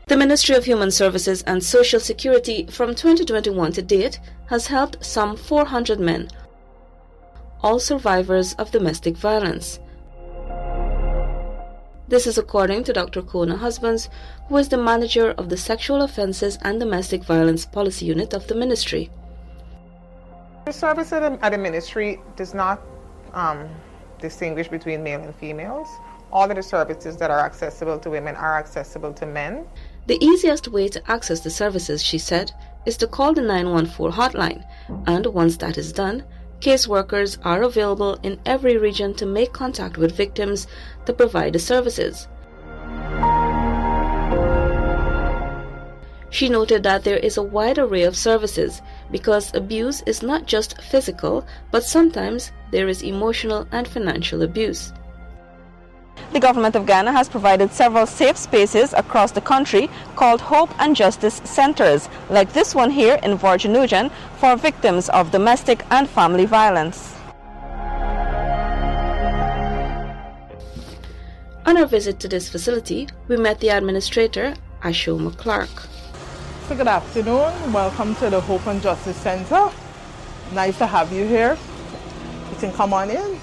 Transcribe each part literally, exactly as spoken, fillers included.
The Ministry of Human Services and Social Security from twenty twenty-one to date has helped some four hundred men, all survivors of domestic violence. This is according to Doctor Kona Husbands, who is the manager of the Sexual Offences and Domestic Violence Policy Unit of the Ministry. The service at the, at the Ministry does not um, distinguish between male and females. All of the services that are accessible to women are accessible to men. The easiest way to access the services, she said, is to call the nine one four hotline, and once that is done, caseworkers are available in every region to make contact with victims to provide the services. She noted that there is a wide array of services because abuse is not just physical, but sometimes there is emotional and financial abuse. The government of Ghana has provided several safe spaces across the country called Hope and Justice Centers, like this one here in Vorgenugen, for victims of domestic and family violence. On our visit to this facility, we met the administrator, Ashoma Clark. So good afternoon. Welcome to the Hope and Justice Center. Nice to have you here. You can come on in.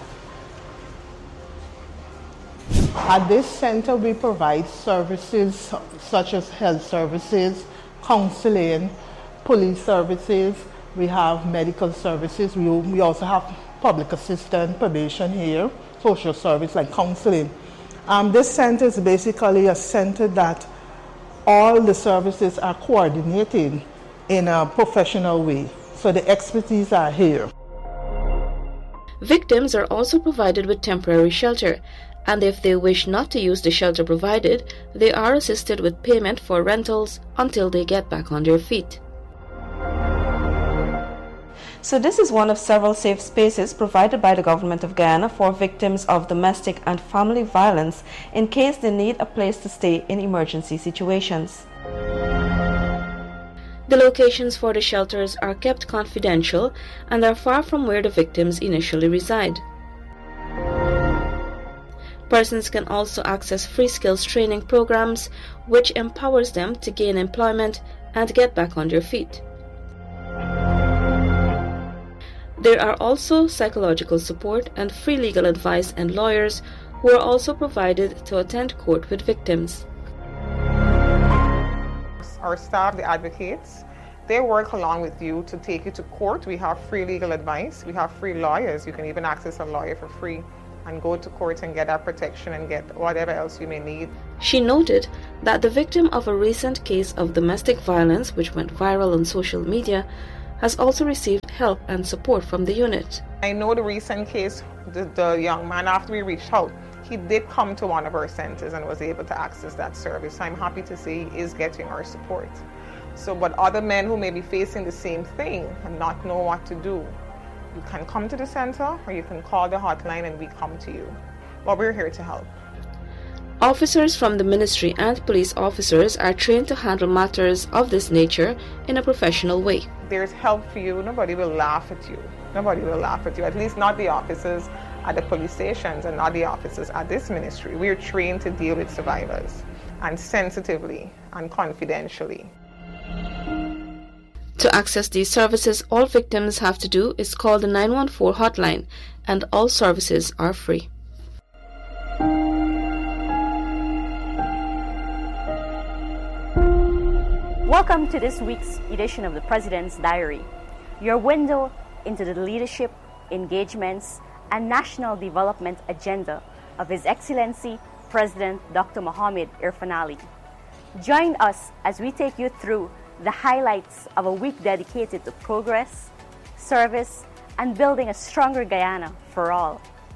At this center, we provide services such as health services, counseling, police services. We have medical services. We, we also have public assistance, probation here, social service like counseling. Um, this center is basically a center that all the services are coordinated in a professional way. So the expertise are here. Victims are also provided with temporary shelter, and if they wish not to use the shelter provided, they are assisted with payment for rentals until they get back on their feet. So this is one of several safe spaces provided by the government of Guyana for victims of domestic and family violence in case they need a place to stay in emergency situations. The locations for the shelters are kept confidential and are far from where the victims initially reside. Persons can also access free skills training programs, which empowers them to gain employment and get back on their feet. There are also psychological support and free legal advice and lawyers who are also provided to attend court with victims. Our staff, the advocates, they work along with you to take you to court. We have free legal advice. We have free lawyers. You can even access a lawyer for free and go to court and get that protection and get whatever else you may need. She noted that the victim of a recent case of domestic violence, which went viral on social media, has also received help and support from the unit. I know the recent case, the, the young man, after we reached out, he did come to one of our centers and was able to access that service. So I'm happy to say he is getting our support. So, but other men who may be facing the same thing and not know what to do, you can come to the center or you can call the hotline and we come to you. But we're here to help. Officers from the ministry and police officers are trained to handle matters of this nature in a professional way. There's help for you. Nobody will laugh at you. Nobody will laugh at you, at least not the officers at the police stations and not the officers at this ministry. We're trained to deal with survivors and sensitively and confidentially. To access these services, all victims have to do is call the nine one four hotline, and all services are free. Welcome to this week's edition of the President's Diary, your window into the leadership, engagements, and national development agenda of His Excellency President Doctor Mohamed Irfaan Ali. Join us as we take you through the highlights of a week dedicated to progress, service, and building a stronger Guyana for all.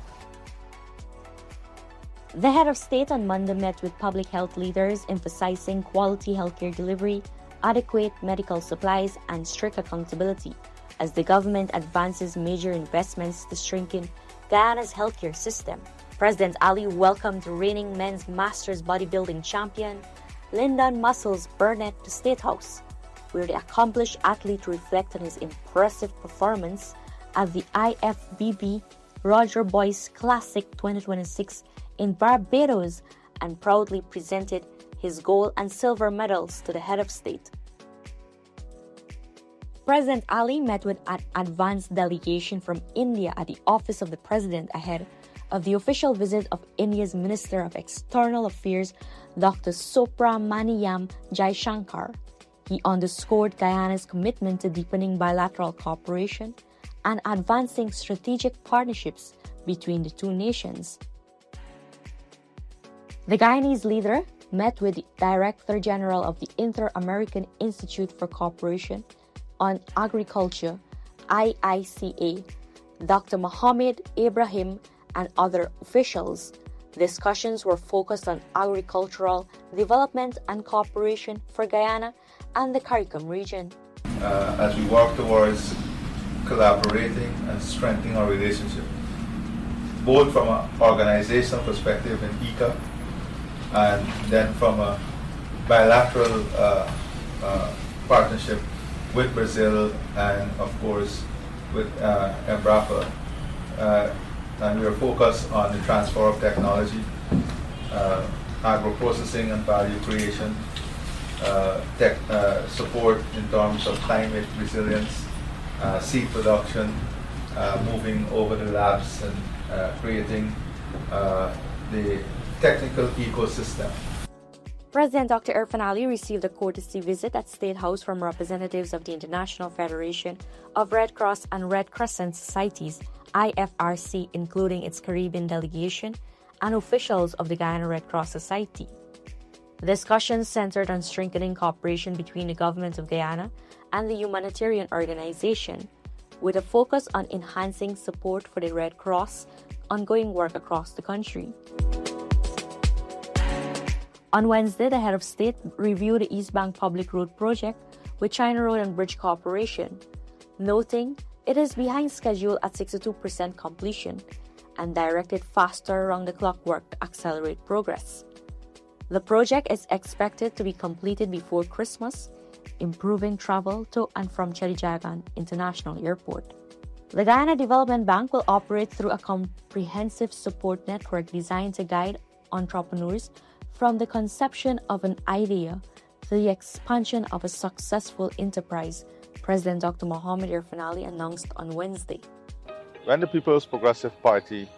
The head of state on Monday met with public health leaders emphasizing quality healthcare delivery, adequate medical supplies, and strict accountability as the government advances major investments to strengthen Guyana's healthcare system. President Ali welcomed reigning men's masters bodybuilding champion Lyndon Muscles Burnett to State House, where the accomplished athlete reflected on his impressive performance at the I F B B Roger Boyce Classic twenty twenty-six in Barbados and proudly presented his gold and silver medals to the head of state. President Ali met with an advanced delegation from India at the office of the president ahead of the official visit of India's Minister of External Affairs, Doctor Subrahmanyam Jaishankar. He underscored Guyana's commitment to deepening bilateral cooperation and advancing strategic partnerships between the two nations. The Guyanese leader met with the Director General of the Inter-American Institute for Cooperation on Agriculture, I I C A, Doctor Mohammed Ibrahim, and other officials. Discussions were focused on agricultural development and cooperation for Guyana and the CARICOM region. Uh, as we work towards collaborating and strengthening our relationship, both from an organizational perspective in I C A and then from a bilateral uh, uh, partnership with Brazil and, of course, with uh, Embrapa. Uh, and we are focused on the transfer of technology, uh, agro-processing and value creation, uh, tech uh, support in terms of climate resilience, uh, seed production, uh, moving over the labs and uh, creating uh, the technical ecosystem. President Doctor Irfaan Ali received a courtesy visit at State House from representatives of the International Federation of Red Cross and Red Crescent Societies, I F R C, including its Caribbean delegation and officials of the Guyana Red Cross Society. Discussions centered on strengthening cooperation between the government of Guyana and the humanitarian organization, with a focus on enhancing support for the Red Cross ongoing work across the country. On Wednesday, the head of state reviewed the East Bank Public Road project with China Road and Bridge Corporation, noting it is behind schedule at sixty-two percent completion and directed faster around-the-clock work to accelerate progress. The project is expected to be completed before Christmas, improving travel to and from Chedijagan International Airport. The Guyana Development Bank will operate through a comprehensive support network designed to guide entrepreneurs from the conception of an idea to the expansion of a successful enterprise, President Doctor Mohammed Irfaan Ali announced on Wednesday. When the People's Progressive Party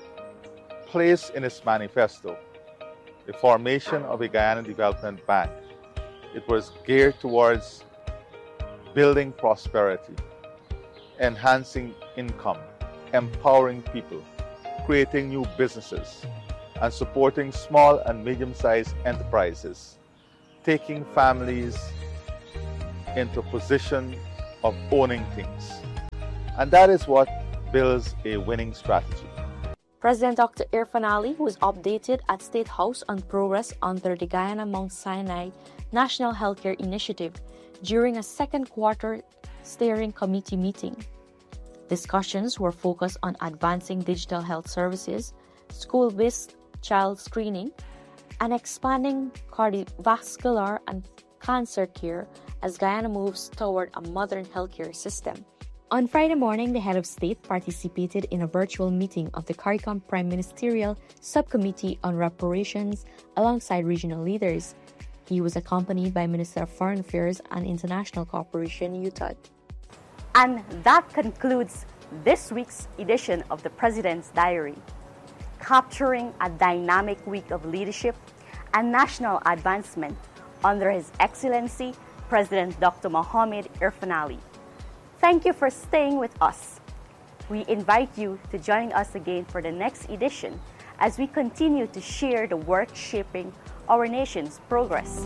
placed in its manifesto the formation of a Guyana Development Bank, it was geared towards building prosperity, enhancing income, empowering people, creating new businesses, and supporting small and medium-sized enterprises, taking families into a position of owning things. And that is what builds a winning strategy. President Doctor Irfaan Ali was updated at State House on progress under the Guyana Mount Sinai National Healthcare Initiative during a second quarter steering committee meeting. Discussions were focused on advancing digital health services, school-based child screening, and expanding cardiovascular and cancer care as Guyana moves toward a modern healthcare system. On Friday morning, the head of state participated in a virtual meeting of the CARICOM Prime Ministerial Subcommittee on Reparations alongside regional leaders. He was accompanied by Minister of Foreign Affairs and International Cooperation, U T A D. And that concludes this week's edition of the President's Diary, capturing a dynamic week of leadership and national advancement under His Excellency President Doctor Mohammed Irfaan Ali. Thank you for staying with us. We invite you to join us again for the next edition as we continue to share the work shaping our nation's progress.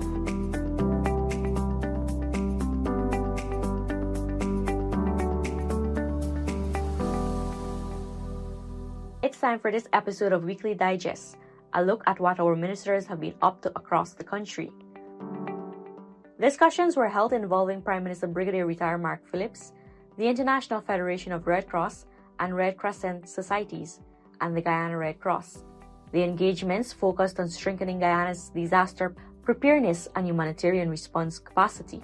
It's time for this episode of Weekly Digest, a look at what our ministers have been up to across the country. Discussions were held involving Prime Minister Brigadier Retired Mark Phillips, the International Federation of Red Cross and Red Crescent Societies, and the Guyana Red Cross. The engagements focused on strengthening Guyana's disaster preparedness and humanitarian response capacity.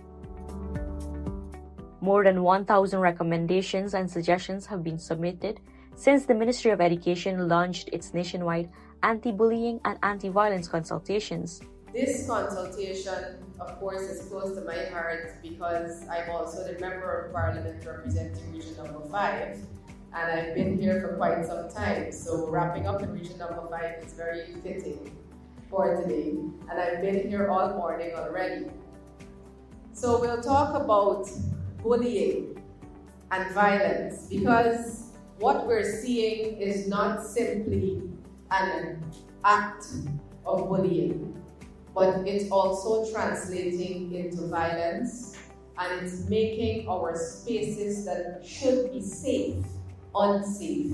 More than one thousand recommendations and suggestions have been submitted since the Ministry of Education launched its nationwide anti-bullying and anti-violence consultations. This consultation, of course, is close to my heart because I'm also the Member of Parliament representing Region Number five, and I've been here for quite some time. So wrapping up in Region Number five is very fitting for today, and I've been here all morning already. So we'll talk about bullying and violence, because what we're seeing is not simply an act of bullying, but it's also translating into violence, and it's making our spaces that should be safe, unsafe.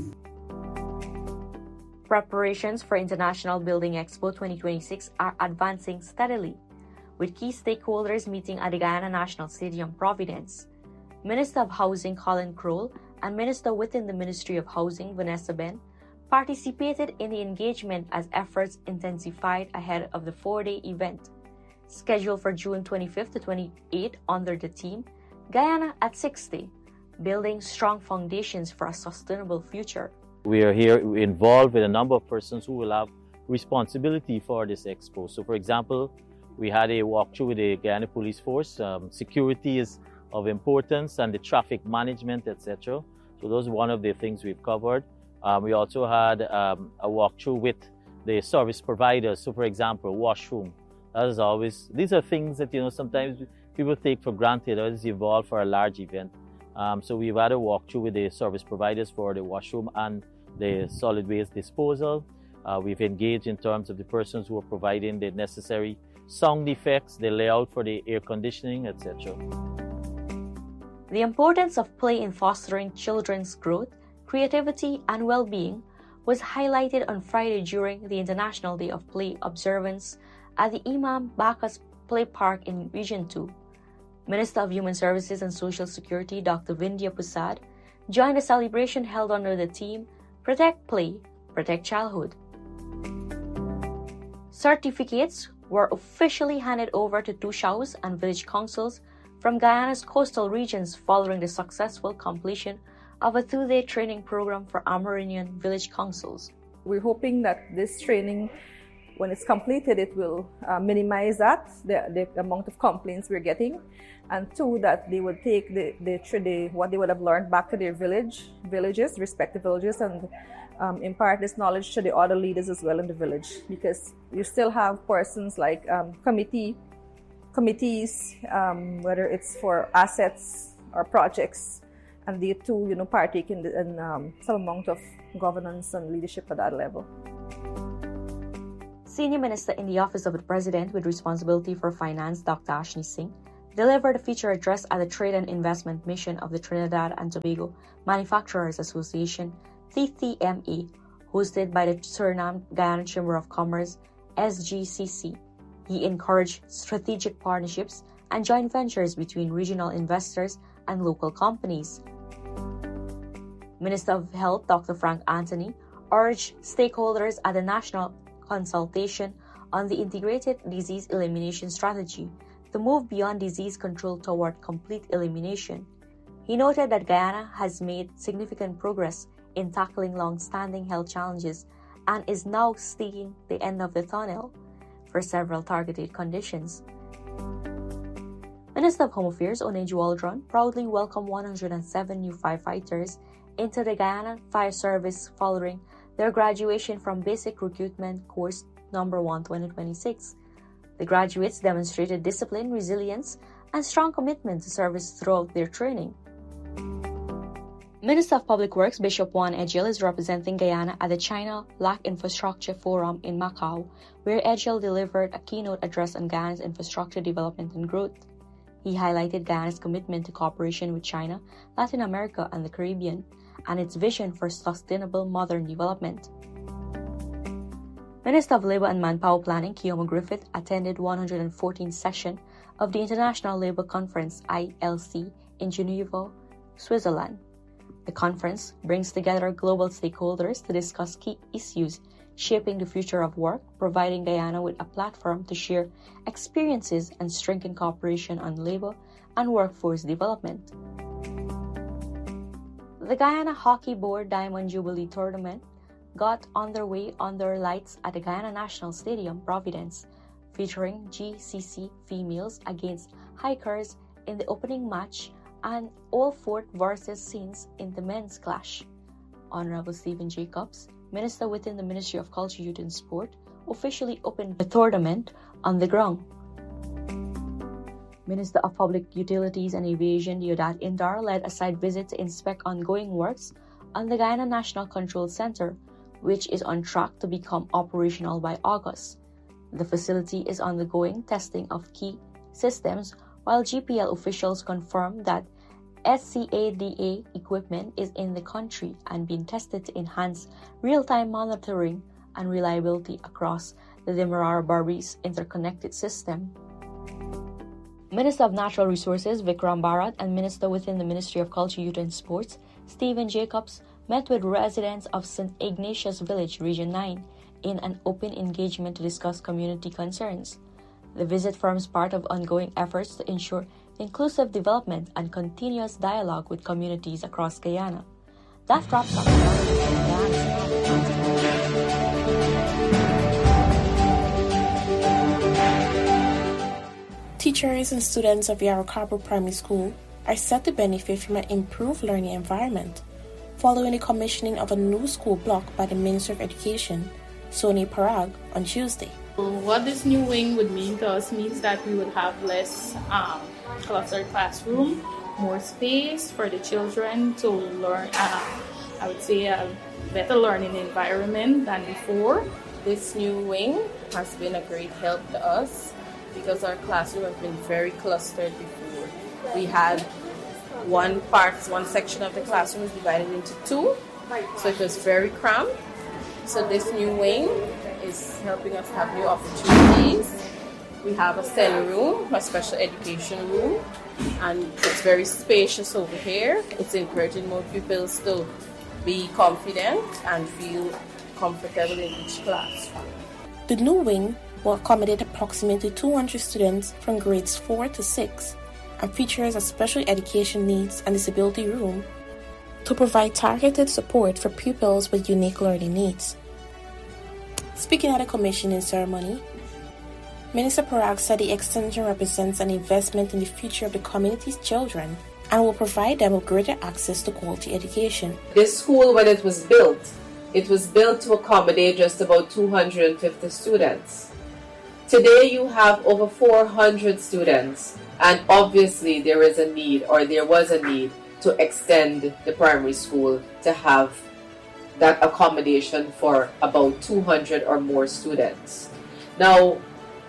Preparations for International Building Expo twenty twenty-six are advancing steadily, with key stakeholders meeting at the Guyana National Stadium, Providence. Minister of Housing Colin Crowell and Minister within the Ministry of Housing, Vanessa Ben, participated in the engagement as efforts intensified ahead of the four-day event. Scheduled for June twenty-fifth to twenty-eighth under the theme, Guyana at sixty, Building Strong Foundations for a Sustainable Future. We are here involved with a number of persons who will have responsibility for this expo. So, for example, we had a walkthrough with the Guyana Police Force. Um, security is of importance, and the traffic management, et cetera. So those are one of the things we've covered. Um, we also had um, a walkthrough with the service providers. So, for example, washroom. That is always, these are things that, you know, sometimes people take for granted or is evolved for a large event. Um, so we've had a walkthrough with the service providers for the washroom and the solid waste disposal. Uh, we've engaged in terms of the persons who are providing the necessary sound effects, the layout for the air conditioning, et cetera. The importance of play in fostering children's growth, creativity, and well-being was highlighted on Friday during the International Day of Play observance at the Imam Bacchus Play Park in Region two. Minister of Human Services and Social Security, Doctor Vindhya Pusad, joined the celebration held under the theme Protect Play, Protect Childhood. Certificates were officially handed over to two Shaus and village councils from Guyana's coastal regions following the successful completion of a two-day training program for Amerindian village councils. We're hoping that this training, when it's completed, it will uh, minimize that, the, the amount of complaints we're getting, and two, that they would take the, the, the what they would have learned back to their village, villages, respective villages, and um, impart this knowledge to the other leaders as well in the village, because you still have persons like um, committee, committees, um, whether it's for assets or projects, and they too, you know, partake in, the, in um, some amount of governance and leadership at that level. Senior Minister in the Office of the President with responsibility for finance, Doctor Ashni Singh, delivered a feature address at the Trade and Investment Mission of the Trinidad and Tobago Manufacturers Association, T T M A, hosted by the Suriname Guyana Chamber of Commerce, S G C C. He encouraged strategic partnerships and joint ventures between regional investors and local companies. Minister of Health, Doctor Frank Anthony, urged stakeholders at the National Consultation on the Integrated Disease Elimination Strategy to move beyond disease control toward complete elimination. He noted that Guyana has made significant progress in tackling long-standing health challenges and is now seeing the end of the tunnel for several targeted conditions. Minister of Home Affairs, Oneju Waldron, proudly welcomed one hundred seven new firefighters into the Guyana Fire Service following their graduation from Basic Recruitment Course Number one twenty twenty-six. The graduates demonstrated discipline, resilience, and strong commitment to service throughout their training. Minister of Public Works Bishop Juan Edgell is representing Guyana at the China Lac Infrastructure Forum in Macau, where Edgell delivered a keynote address on Guyana's infrastructure development and growth. He highlighted Guyana's commitment to cooperation with China, Latin America, and the Caribbean, and its vision for sustainable modern development. Minister of Labour and Manpower Planning, Keoma Griffith, attended one hundred fourteenth session of the International Labour Conference, I L C, in Geneva, Switzerland. The conference brings together global stakeholders to discuss key issues shaping the future of work, providing Guyana with a platform to share experiences and strengthen cooperation on labour and workforce development. The Guyana Hockey Board Diamond Jubilee Tournament got underway under lights at the Guyana National Stadium, Providence, featuring G C C females against hikers in the opening match and Old Fort versus Saints in the men's clash. Honorable Stephen Jacobs, Minister within the Ministry of Culture, Youth and Sport, officially opened the tournament on the ground. Minister of Public Utilities and Aviation Deodat Indar led a site visit to inspect ongoing works on the Guyana National Control Center, which is on track to become operational by August. The facility is undergoing testing of key systems, while G P L officials confirmed that S C A D A equipment is in the country and being tested to enhance real-time monitoring and reliability across the Demerara-Berbice interconnected system. Minister of Natural Resources Vikram Bharat and Minister within the Ministry of Culture, Youth and Sports Stephen Jacobs met with residents of Saint Ignatius Village, Region nine, in an open engagement to discuss community concerns. The visit forms part of ongoing efforts to ensure inclusive development and continuous dialogue with communities across Guyana. That wraps up Teachers and students of Yarra Cabo Primary School are set to benefit from an improved learning environment following the commissioning of a new school block by the Minister of Education, Soni Parag, on Tuesday. What this new wing would mean to us means that we would have less um, clustered classroom, more space for the children to learn, uh, I would say a better learning environment than before. This new wing has been a great help to us because our classroom has been very clustered before. We had one part, one section of the classroom was divided into two, so it was very cramped. So this new wing is helping us have new opportunities. We have a SEN room, a special education room, and it's very spacious over here. It's encouraging more pupils to be confident and feel comfortable in each class. The new wing will accommodate approximately two hundred students from grades four to six and features a special education needs and disability room to provide targeted support for pupils with unique learning needs. Speaking at a commissioning ceremony, Minister Parag said the extension represents an investment in the future of the community's children and will provide them with greater access to quality education. This school, when it was built, it was built to accommodate just about two hundred fifty students. Today you have over four hundred students, and obviously there is a need, or there was a need, to extend the primary school to have that accommodation for about two hundred or more students. Now,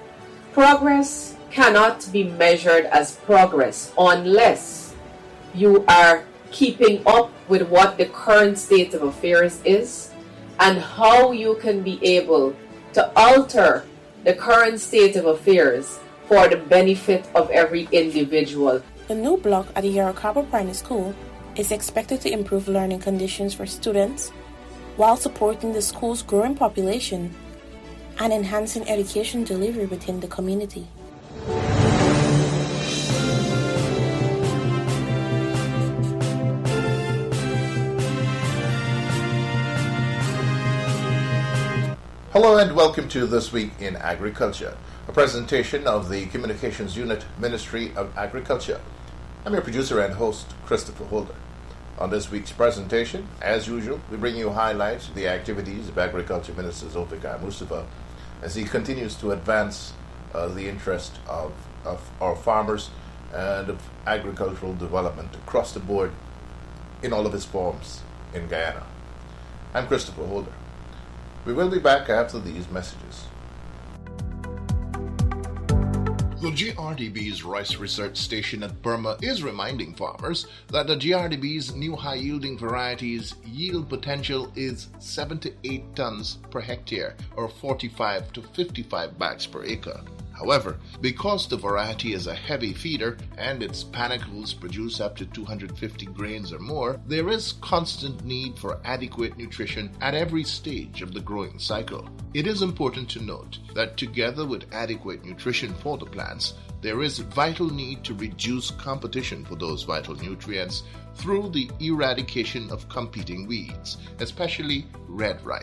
progress cannot be measured as progress unless you are keeping up with what the current state of affairs is and how you can be able to alter the current state of affairs for the benefit of every individual. The new block at the Yarra Cabo Primary School is expected to improve learning conditions for students while supporting the school's growing population and enhancing education delivery within the community. Hello and welcome to This Week in Agriculture, a presentation of the Communications Unit, Ministry of Agriculture. I'm your producer and host, Christopher Holder. On this week's presentation, as usual, we bring you highlights of the activities of Agriculture Minister Zulfikar Mustafa as he continues to advance uh, the interest of, of our farmers and of agricultural development across the board in all of its forms in Guyana. I'm Christopher Holder. We will be back after these messages. The G R D B's Rice Research Station at Burma is reminding farmers that the G R D B's new high-yielding varieties' yield potential is seven to eight tons per hectare, or forty-five to fifty-five bags per acre. However, because the variety is a heavy feeder and its panicles produce up to two hundred fifty grains or more, there is constant need for adequate nutrition at every stage of the growing cycle. It is important to note that together with adequate nutrition for the plants, there is vital need to reduce competition for those vital nutrients through the eradication of competing weeds, especially red rice.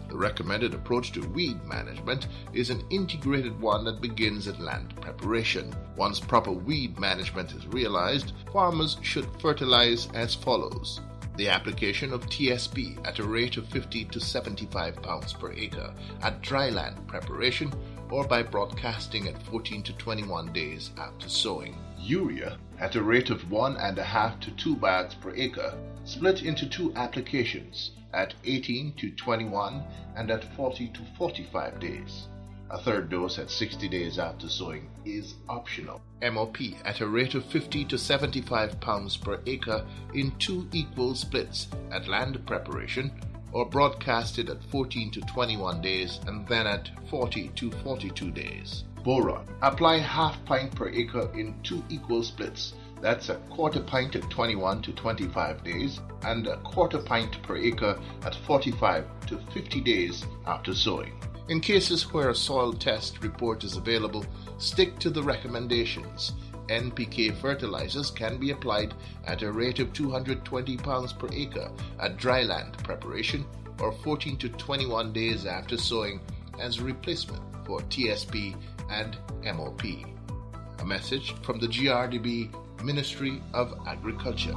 The recommended approach to weed management is an integrated one that begins at land preparation. Once proper weed management is realized, farmers should fertilize as follows. The application of T S P at a rate of fifty to seventy-five pounds per acre at dryland preparation or by broadcasting at fourteen to twenty-one days after sowing. Urea at a rate of one and a half to two bags per acre, split into two applications at eighteen to twenty-one and at forty to forty-five days. A third dose at sixty days after sowing is optional. M O P at a rate of fifty to seventy-five pounds per acre in two equal splits at land preparation or broadcasted at fourteen to twenty-one days and then at forty to forty-two days. Boron. Apply half pint per acre in two equal splits. That's a quarter pint at twenty-one to twenty-five days and a quarter pint per acre at forty-five to fifty days after sowing. In cases where a soil test report is available, stick to the recommendations. N P K fertilizers can be applied at a rate of two hundred twenty pounds per acre at dryland preparation or fourteen to twenty-one days after sowing as a replacement for T S P and M O P. A message from the G R D B Ministry of Agriculture.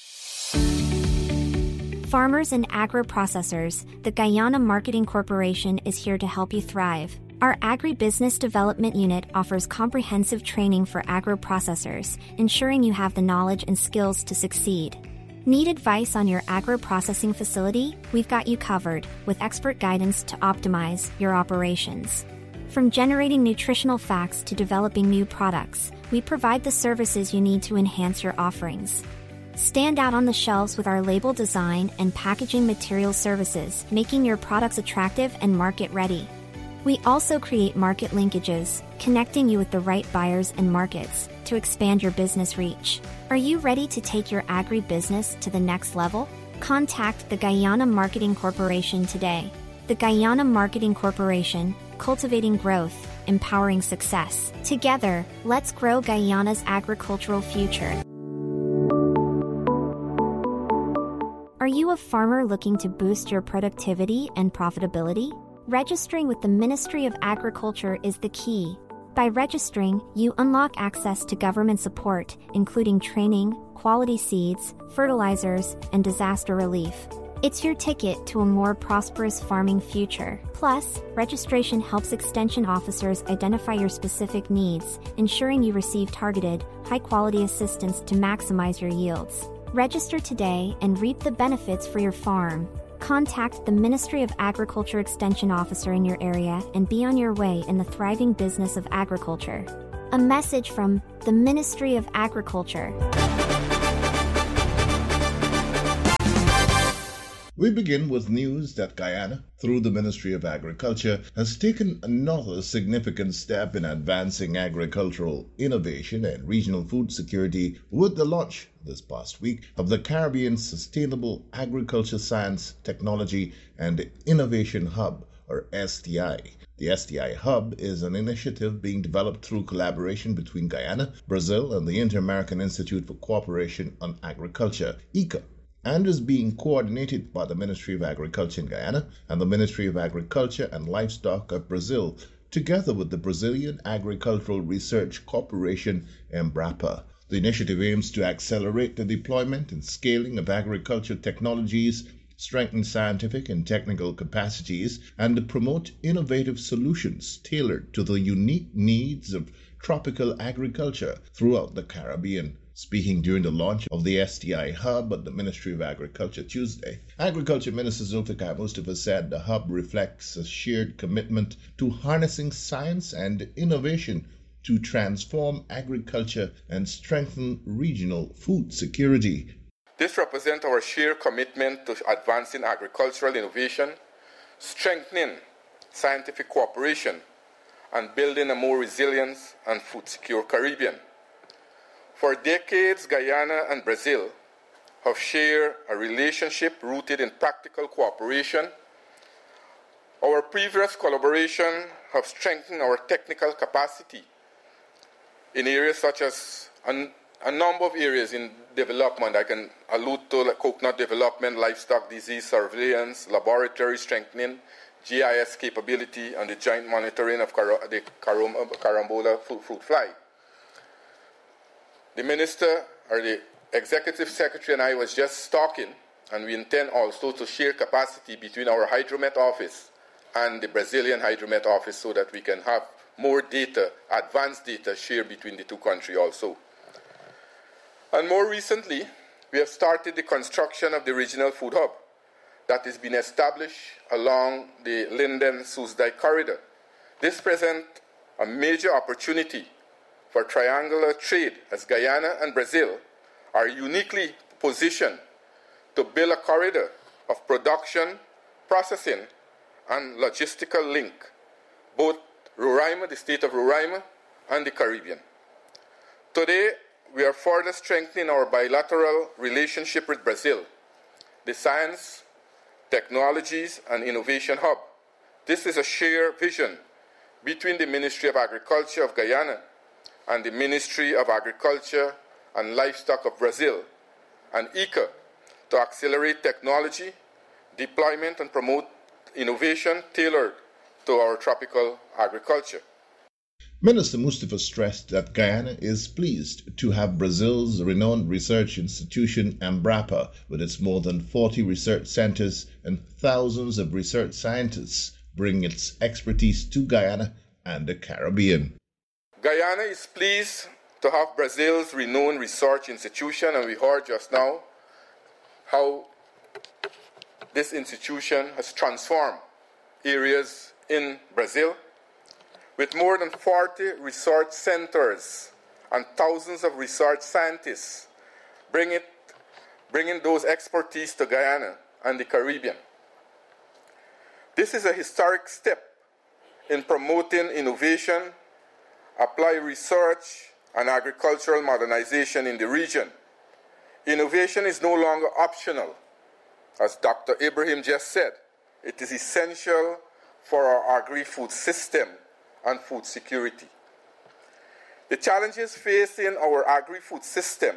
Farmers and agro-processors, the Guyana Marketing Corporation is here to help you thrive. Our Agribusiness Development Unit offers comprehensive training for agro-processors, ensuring you have the knowledge and skills to succeed. Need advice on your agro-processing facility? We've got you covered, with expert guidance to optimize your operations. From generating nutritional facts to developing new products, we provide the services you need to enhance your offerings. Stand out on the shelves with our label design and packaging material services, making your products attractive and market-ready. We also create market linkages, connecting you with the right buyers and markets to expand your business reach. Are you ready to take your agribusiness to the next level? Contact the Guyana Marketing Corporation today. The Guyana Marketing Corporation, cultivating growth, empowering success. Together, let's grow Guyana's agricultural future. Are you a farmer looking to boost your productivity and profitability? Registering with the Ministry of Agriculture is the key. By registering, you unlock access to government support, including training, quality seeds, fertilizers, and disaster relief. It's your ticket to a more prosperous farming future. Plus, registration helps extension officers identify your specific needs, ensuring you receive targeted, high-quality assistance to maximize your yields. Register today and reap the benefits for your farm. Contact the Ministry of Agriculture Extension Officer in your area and be on your way in the thriving business of agriculture. A message from the Ministry of Agriculture. We begin with news that Guyana, through the Ministry of Agriculture, has taken another significant step in advancing agricultural innovation and regional food security with the launch this past week of the Caribbean Sustainable Agriculture Science, Technology and Innovation Hub, or S T I. The S T I Hub is an initiative being developed through collaboration between Guyana, Brazil, and the Inter-American Institute for Cooperation on Agriculture, I C A, and is being coordinated by the Ministry of Agriculture in Guyana and the Ministry of Agriculture and Livestock of Brazil, together with the Brazilian Agricultural Research Corporation, Embrapa. The initiative aims to accelerate the deployment and scaling of agriculture technologies, strengthen scientific and technical capacities, and to promote innovative solutions tailored to the unique needs of tropical agriculture throughout the Caribbean. Speaking during the launch of the S T I Hub at the Ministry of Agriculture Tuesday, Agriculture Minister Zulfikar Mustafa said the hub reflects a shared commitment to harnessing science and innovation to transform agriculture and strengthen regional food security. This represents our shared commitment to advancing agricultural innovation, strengthening scientific cooperation, and building a more resilient and food-secure Caribbean. For decades, Guyana and Brazil have shared a relationship rooted in practical cooperation. Our previous collaboration has strengthened our technical capacity in areas such as a, a number of areas in development. I can allude to like coconut development, livestock disease surveillance, laboratory strengthening, G I S capability and the joint monitoring of car- the carom- carambola fruit fly. The minister or the executive secretary and I was just talking, and we intend also to share capacity between our Hydromet office and the Brazilian Hydromet office so that we can have more data, advanced data shared between the two countries also. And more recently, we have started the construction of the regional food hub that is being established along the Linden-Soesdijk corridor. This presents a major opportunity for triangular trade, as Guyana and Brazil are uniquely positioned to build a corridor of production, processing, and logistical link, both Roraima, the state of Roraima, and the Caribbean. Today, we are further strengthening our bilateral relationship with Brazil, the Science, Technologies, and Innovation Hub. This is a shared vision between the Ministry of Agriculture of Guyana and the Ministry of Agriculture and Livestock of Brazil, and I C A, to accelerate technology, deployment, and promote innovation tailored to our tropical agriculture. Minister Mustafa stressed that Guyana is pleased to have Brazil's renowned research institution Embrapa, with its more than forty research centers and thousands of research scientists, bring its expertise to Guyana and the Caribbean. Guyana is pleased to have Brazil's renowned research institution, and we heard just now how this institution has transformed areas in Brazil. With more than forty research centers and thousands of research scientists, bring it, bringing those expertise to Guyana and the Caribbean. This is a historic step in promoting innovation, applied research, and agricultural modernization in the region. Innovation is no longer optional. As Doctor Ibrahim just said, it is essential for our agri-food system and food security. The challenges facing our agri-food system,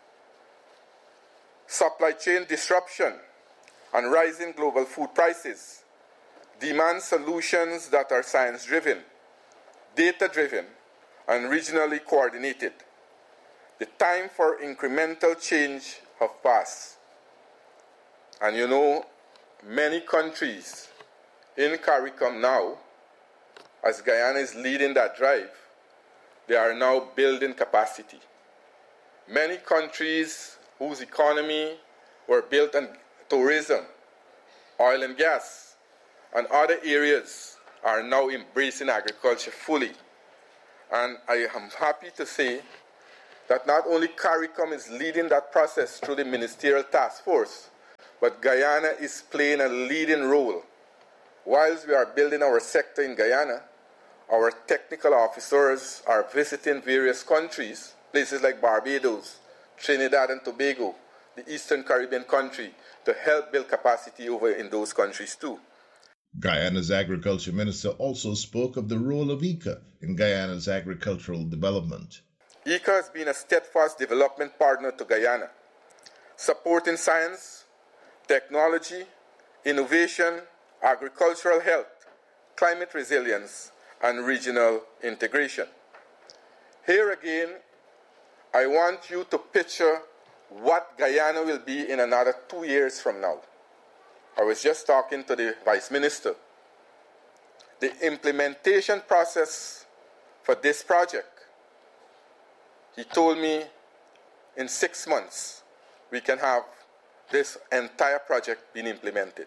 supply chain disruption, and rising global food prices, demand solutions that are science-driven, data-driven, and regionally coordinated. The time for incremental change has passed. And you know, many countries in CARICOM now, as Guyana is leading that drive, they are now building capacity. Many countries whose economy were built on tourism, oil and gas, and other areas are now embracing agriculture fully. And I am happy to say that not only CARICOM is leading that process through the Ministerial Task Force, but Guyana is playing a leading role. Whilst we are building our sector in Guyana, our technical officers are visiting various countries, places like Barbados, Trinidad and Tobago, the Eastern Caribbean country, to help build capacity over in those countries too. Guyana's agriculture minister also spoke of the role of I C A in Guyana's agricultural development. I C A has been a steadfast development partner to Guyana, supporting science, technology, innovation, agricultural health, climate resilience, and regional integration. Here again, I want you to picture what Guyana will be in another two years from now. I was just talking to the Vice Minister. The implementation process for this project, he told me in six months we can have this entire project being implemented.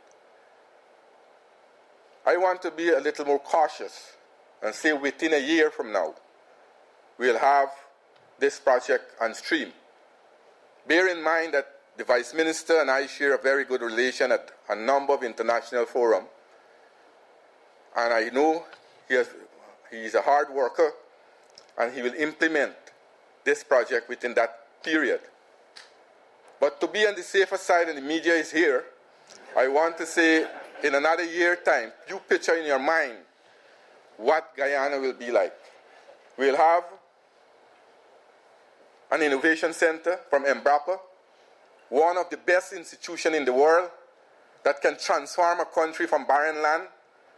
I want to be a little more cautious and say within a year from now, we'll have this project on stream. Bear in mind that the Vice Minister and I share a very good relation at a number of international forums, and I know he has, he's a hard worker, and he will implement this project within that period. But to be on the safer side, and the media is here, I want to say in another year time, you picture in your mind what Guyana will be like. We'll have an innovation center from Embrapa, one of the best institutions in the world that can transform a country from barren land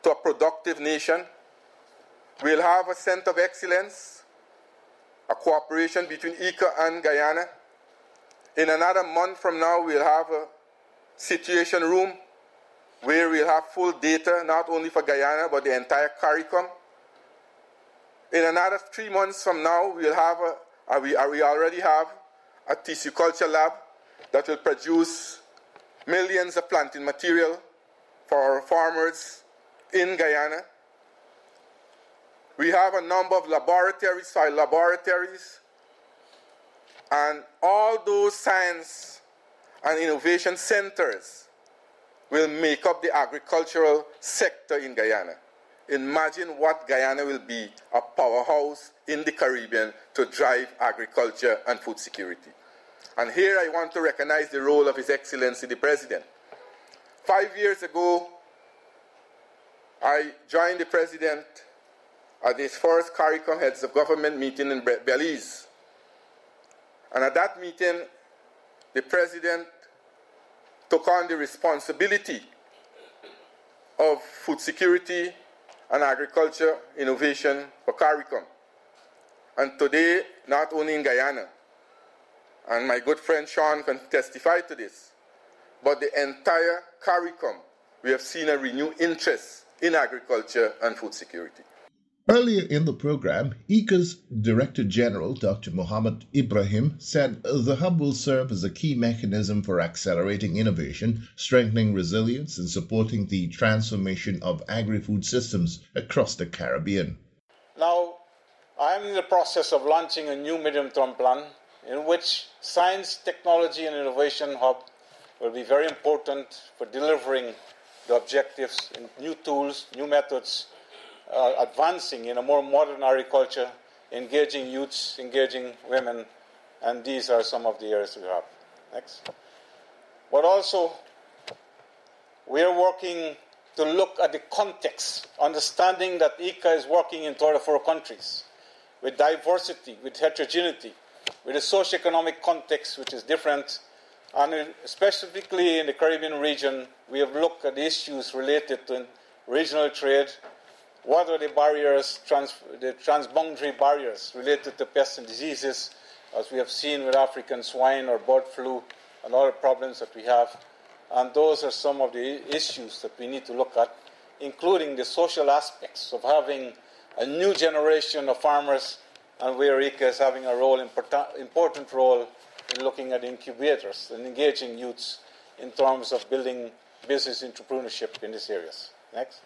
to a productive nation. We'll have a center of excellence, a cooperation between I C A and Guyana. In another month from now, we'll have a situation room where we'll have full data, not only for Guyana, but the entire CARICOM. In another three months from now, we'll have, a, uh, we, uh, we already have a tissue culture lab that will produce millions of planting material for our farmers in Guyana. We have a number of laboratories, soil laboratories, and all those science and innovation centers will make up the agricultural sector in Guyana. Imagine what Guyana will be, a powerhouse in the Caribbean to drive agriculture and food security. And here I want to recognize the role of His Excellency the President. Five years ago, I joined the President at his first CARICOM Heads of Government meeting in Belize. And at that meeting, the President took on the responsibility of food security and agriculture innovation for CARICOM. And today, not only in Guyana, and my good friend Sean can testify to this, but the entire CARICOM, we have seen a renewed interest in agriculture and food security. Earlier in the program, I C A's Director General, Doctor Mohammed Ibrahim, said the hub will serve as a key mechanism for accelerating innovation, strengthening resilience, and supporting the transformation of agri-food systems across the Caribbean. Now, I am in the process of launching a new medium-term plan in which Science, Technology and Innovation Hub will be very important for delivering the objectives in new tools, new methods, Uh, advancing in a more modern agriculture, engaging youths, engaging women, and these are some of the areas we have. Next. But also, we are working to look at the context, understanding that I C A is working in thirty-four countries, with diversity, with heterogeneity, with a socio-economic context which is different, and in, specifically in the Caribbean region, we have looked at issues related to regional trade. What are the barriers, trans, the transboundary barriers related to pests and diseases, as we have seen with African swine or bird flu and other problems that we have. And those are some of the issues that we need to look at, including the social aspects of having a new generation of farmers, and where I C A is having a role, important role in looking at incubators and engaging youths in terms of building business entrepreneurship in these areas. Next.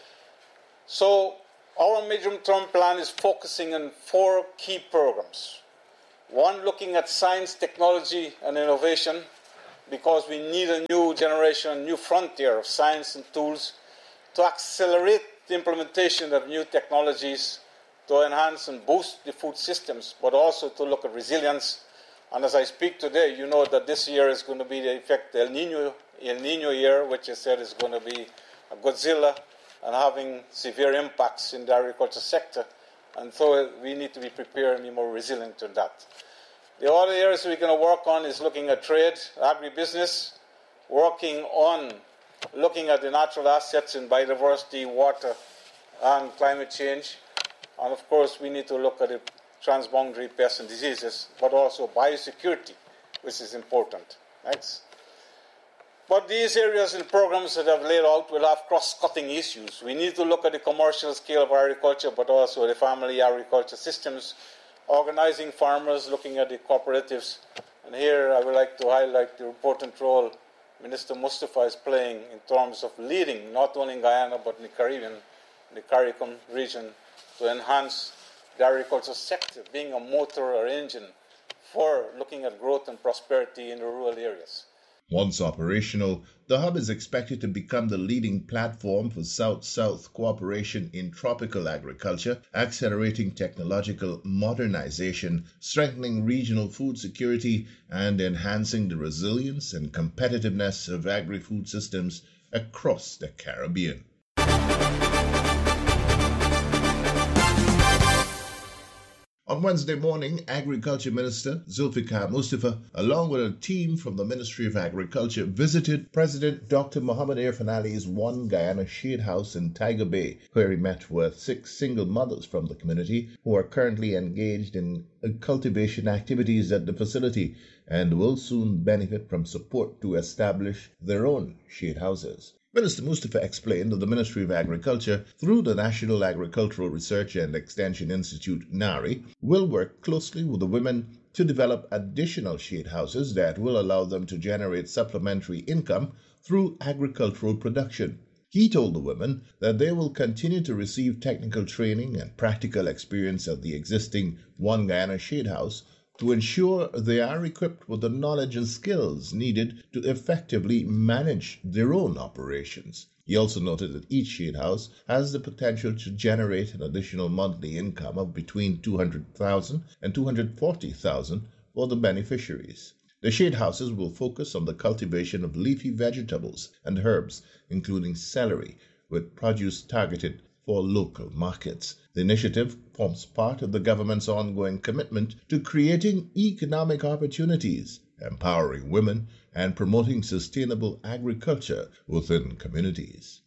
So our medium-term plan is focusing on four key programs. One, looking at science, technology, and innovation, because we need a new generation, a new frontier of science and tools to accelerate the implementation of new technologies to enhance and boost the food systems, but also to look at resilience. And as I speak today, you know that this year is going to be the effect El Nino, El Nino year, which I said is going to be a Godzilla, and having severe impacts in the agriculture sector. And so we need to be prepared and be more resilient to that. The other areas we're going to work on is looking at trade, agribusiness, working on looking at the natural assets in biodiversity, water, and climate change. And of course, we need to look at the transboundary pests and diseases, but also biosecurity, which is important. Next. But these areas and programs that I've laid out will have cross-cutting issues. We need to look at the commercial scale of agriculture, but also the family agriculture systems, organizing farmers, looking at the cooperatives. And here I would like to highlight the important role Minister Mustafa is playing in terms of leading, not only in Guyana, but in the Caribbean, in the CARICOM region, to enhance the agriculture sector, being a motor or engine for looking at growth and prosperity in the rural areas. Once operational, the hub is expected to become the leading platform for South-South cooperation in tropical agriculture, accelerating technological modernization, strengthening regional food security, and enhancing the resilience and competitiveness of agri-food systems across the Caribbean. On Wednesday morning, Agriculture Minister Zulfikar Mustafa, along with a team from the Ministry of Agriculture, visited President Doctor Mohamed Irfaan Ali's One Guyana Shade House in Tiger Bay, where he met with six single mothers from the community who are currently engaged in cultivation activities at the facility and will soon benefit from support to establish their own shade houses. Minister Mustafa explained that the Ministry of Agriculture, through the National Agricultural Research and Extension Institute, NARI, will work closely with the women to develop additional shade houses that will allow them to generate supplementary income through agricultural production. He told the women that they will continue to receive technical training and practical experience at the existing One Guyana Shade House to ensure they are equipped with the knowledge and skills needed to effectively manage their own operations. He also noted that each shade house has the potential to generate an additional monthly income of between two hundred thousand dollars and two hundred forty thousand dollars for the beneficiaries. The shade houses will focus on the cultivation of leafy vegetables and herbs, including celery, with produce targeted for local markets. The initiative forms part of the government's ongoing commitment to creating economic opportunities, empowering women, and promoting sustainable agriculture within communities.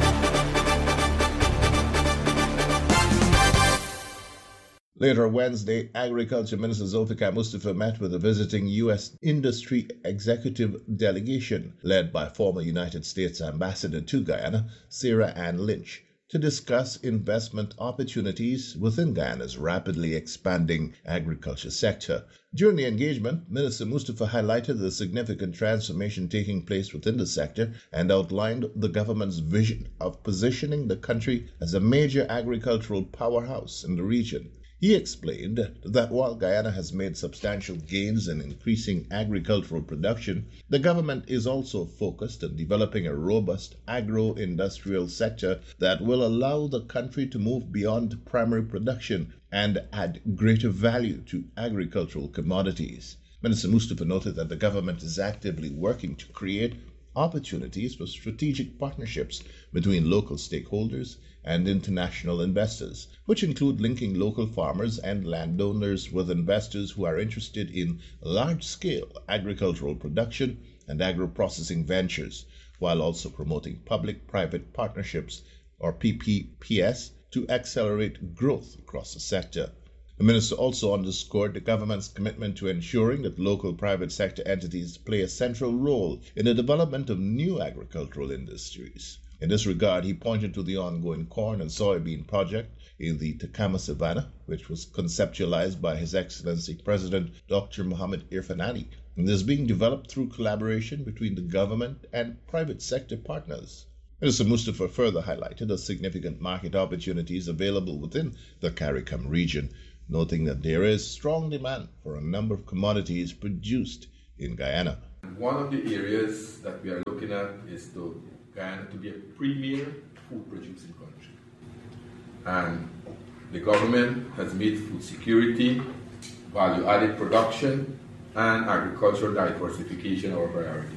Later Wednesday, Agriculture Minister Zulfikar Mustafa met with a visiting U S industry executive delegation led by former United States Ambassador to Guyana, Sarah Ann Lynch, to discuss investment opportunities within Guyana's rapidly expanding agriculture sector. During the engagement, Minister Mustafa highlighted the significant transformation taking place within the sector and outlined the government's vision of positioning the country as a major agricultural powerhouse in the region. He explained that while Guyana has made substantial gains in increasing agricultural production, the government is also focused on developing a robust agro-industrial sector that will allow the country to move beyond primary production and add greater value to agricultural commodities. Minister Mustafa noted that the government is actively working to create opportunities for strategic partnerships between local stakeholders and international investors, which include linking local farmers and landowners with investors who are interested in large-scale agricultural production and agro-processing ventures, while also promoting public-private partnerships, or P P P S, to accelerate growth across the sector. The minister also underscored the government's commitment to ensuring that local private sector entities play a central role in the development of new agricultural industries. In this regard, he pointed to the ongoing corn and soybean project in the Takama Savannah, which was conceptualized by His Excellency President Doctor Mohamed Irfaan Ali, and is being developed through collaboration between the government and private sector partners. Minister Mustafa further highlighted the significant market opportunities available within the CARICOM region, noting that there is strong demand for a number of commodities produced in Guyana. One of the areas that we are looking at is to Guyana to be a premier food producing country. And the government has made food security, value added production, and agricultural diversification our priorities.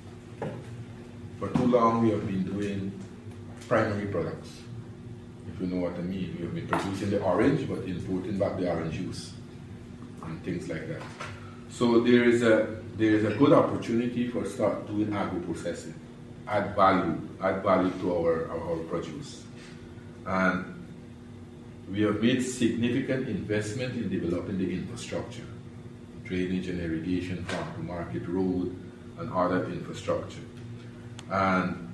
For too long we have been doing primary products. If you know what I mean, we have been producing the orange but importing back the orange juice and things like that. So there is a there is a good opportunity for start doing agro processing. Add value, add value to our, our, our produce. And we have made significant investment in developing the infrastructure, drainage and irrigation, farm to market road, and other infrastructure. And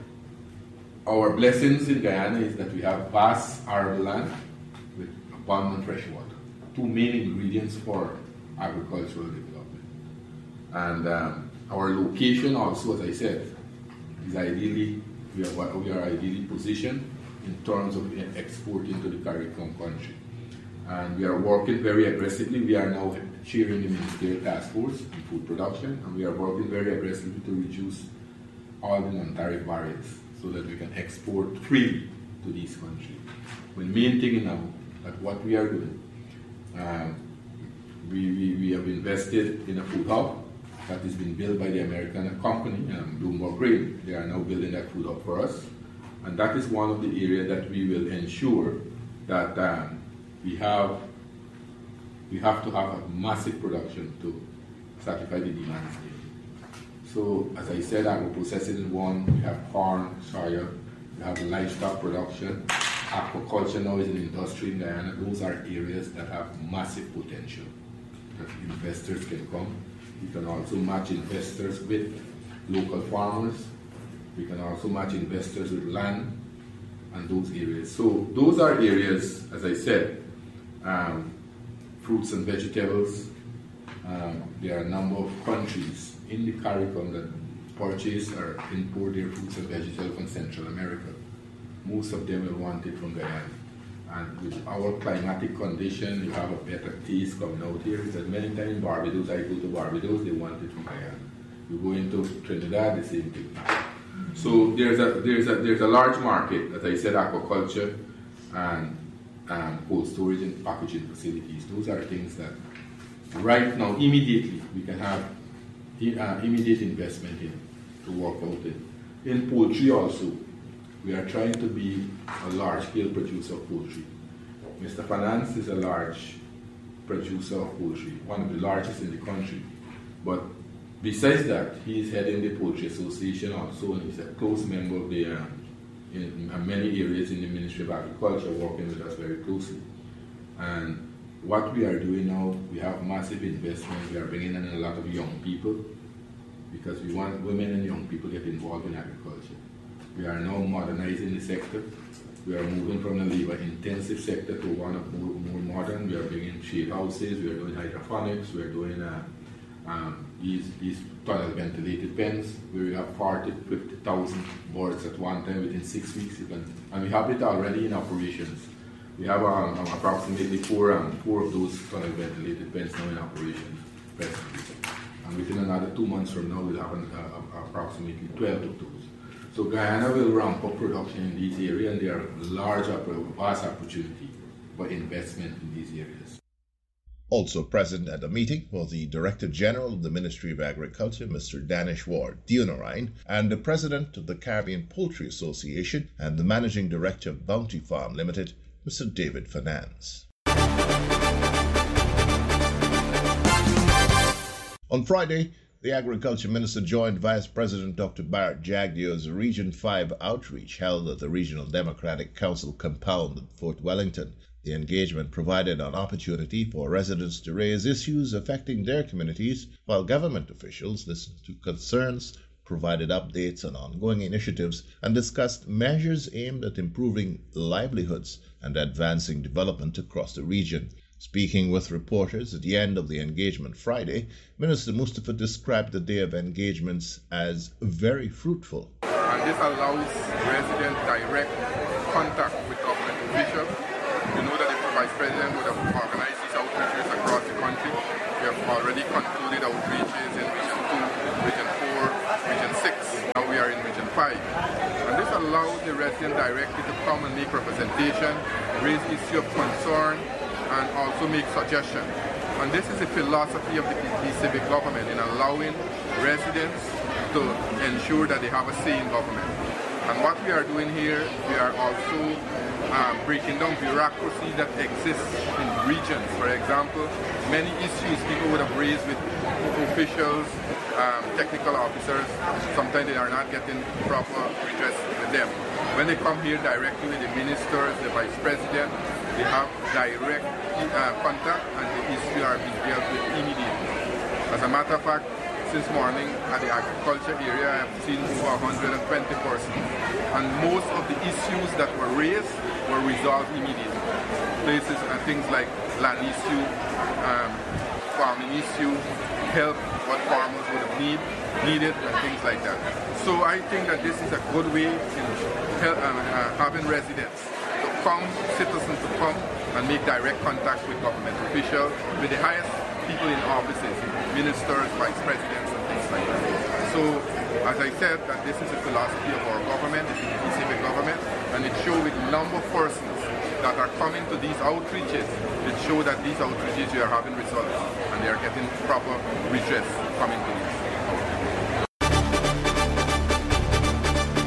our blessings in Guyana is that we have vast arable land with abundant fresh water, two main ingredients for agricultural development. And um, our location also, as I said, is ideally, we are, we are ideally positioned in terms of exporting to the CARICOM country. And we are working very aggressively. We are now chairing the Ministerial Task Force in food production, and we are working very aggressively to reduce all the non-tariff barriers so that we can export freely to these countries. The main thing now that what we are doing, um, we, we, we have invested in a food hub that has been built by the American company, um, Bloomberg Grain. They are now building that food up for us. And that is one of the areas that we will ensure that um, we have we have to have a massive production to satisfy the demands there. So, as I said, agro-processing is one. We have corn, soya, we have livestock production. Aquaculture now is an industry in Guyana. Those are areas that have massive potential that investors can come. We can also match investors with local farmers. We can also match investors with land and those areas. So those are areas, as I said, um, fruits and vegetables. Um, there are a number of countries in the CARICOM that purchase or import their fruits and vegetables from Central America. Most of them will want it from Guyana. And with our climatic condition, you have a better taste coming out here. Because many times in Barbados, I go to Barbados, they want it from Guyana. You go into Trinidad, the same thing. So there's a there's a there's a large market, as I said, aquaculture and um, cold storage and packaging facilities. Those are things that right now, immediately, we can have uh, immediate investment in to work out in. In poultry also, we are trying to be a large-scale producer of poultry. Mister Finance is a large producer of poultry, one of the largest in the country. But besides that, he is heading the Poultry Association also, and he's a close member of the, um, in, in many areas in the Ministry of Agriculture, working with us very closely. And what we are doing now, we have massive investment. We are bringing in a lot of young people because we want women and young people to get involved in agriculture. We are now modernizing the sector. We are moving from a labor-intensive sector to one of more, more modern. We are bringing shade houses. We are doing hydroponics. We are doing uh, um, these these tunnel ventilated pens where we have forty, fifty thousand birds at one time within six weeks. You can, and we have it already in operations. We have um, um, approximately four um, four of those tunnel ventilated pens now in operation presently. And within another two months from now, we'll have an, uh, approximately twelve of those. So Guyana will ramp up production in these areas, and there are large, vast opportunity for investment in these areas. Also present at the meeting was the Director General of the Ministry of Agriculture, Mister Danish Ward Dionarine, and the President of the Caribbean Poultry Association and the Managing Director of Bounty Farm Limited, Mister David Finance. On Friday, the Agriculture Minister joined Vice President Doctor Bharat Jagdeo's Region five outreach held at the Regional Democratic Council compound at Fort Wellington. The engagement provided an opportunity for residents to raise issues affecting their communities, while government officials listened to concerns, provided updates on ongoing initiatives, and discussed measures aimed at improving livelihoods and advancing development across the region. Speaking with reporters at the end of the engagement Friday, Minister Mustafa described the day of engagements as very fruitful. And this allows residents direct contact with government officials. You know that the Vice President would have organized these outreaches across the country. We have already concluded outreaches in Region two, Region four, Region six. Now we are in Region five. And this allows the resident directly to come and make representation, raise issue of concern, and also make suggestions. And this is the philosophy of the, the civic government in allowing residents to ensure that they have a say in government. And what we are doing here, we are also um, breaking down bureaucracy that exists in regions. For example, many issues people would have raised with officials, um, technical officers, sometimes they are not getting proper redress with them. When they come here directly with the ministers, the vice president, they have direct uh, contact and the issue are being dealt with immediately. As a matter of fact, since morning at the agriculture area, I have seen over one hundred twenty persons. And most of the issues that were raised were resolved immediately. Places and things like land issue, um, farming issue, help, what farmers would have need, needed, and things like that. So I think that this is a good way in help, uh, uh, having residents to come, citizens to come and make direct contact with government officials, with the highest people in offices, ministers, vice presidents, and things like that. So, as I said, that this is a philosophy of our government, this is the civic government, and it shows with number of persons that are coming to these outreaches, it shows that these outreaches are having results, and they are getting proper redress coming to these.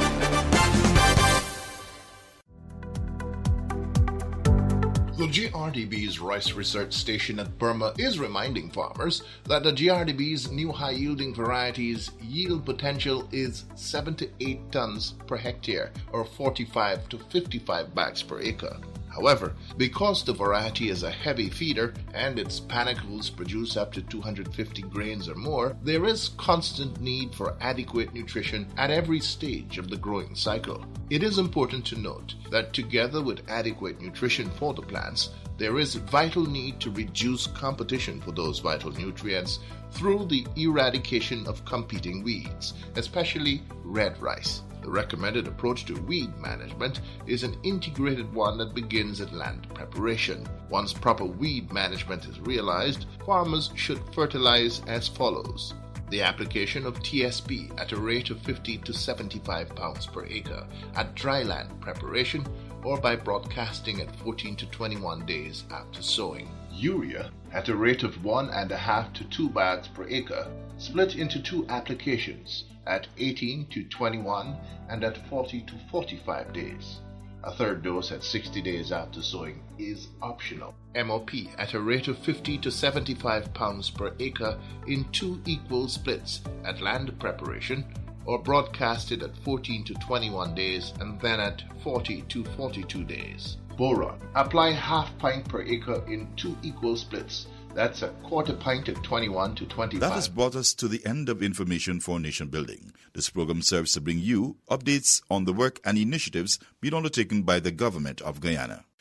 The G R D D B's rice research station at Burma is reminding farmers that the G R D B's new high-yielding varieties' yield potential is seven to eight tons per hectare, or forty-five to fifty-five bags per acre. However, because the variety is a heavy feeder and its panicles produce up to two hundred fifty grains or more, there is constant need for adequate nutrition at every stage of the growing cycle. It is important to note that together with adequate nutrition for the plants, there is vital need to reduce competition for those vital nutrients through the eradication of competing weeds, especially red rice. The recommended approach to weed management is an integrated one that begins at land preparation. Once proper weed management is realized, farmers should fertilize as follows. The application of T S P at a rate of fifty to seventy-five pounds per acre at dry land preparation, or by broadcasting at fourteen to twenty-one days after sowing. Urea at a rate of one and a half to two bags per acre, split into two applications at eighteen to twenty-one and at forty to forty-five days. A third dose at sixty days after sowing is optional. M O P at a rate of fifty to seventy-five pounds per acre in two equal splits at land preparation, or broadcasted at fourteen to twenty-one days and then at forty to forty-two days. Boron. Apply half pint per acre in two equal splits. That's a quarter pint at twenty-one to twenty-five. That has brought us to the end of Information for Nation Building. This program serves to bring you updates on the work and initiatives being undertaken by the government of Guyana.